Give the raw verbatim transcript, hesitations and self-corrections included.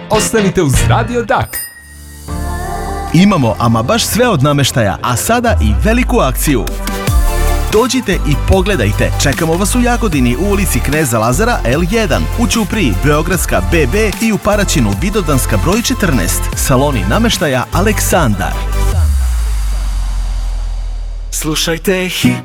Ostanite uz Radio Dak. Imamo ama baš sve od namještaja, a sada i veliku akciju. Dođite i pogledajte. Čekamo vas u Jagodini u ulici Kneza Lazara el jedan, u Ćupriji Beogradska be be i u Paraćinu Vidovdanska broj četrnaest. Saloni namještaja Aleksandar. Slušajte hit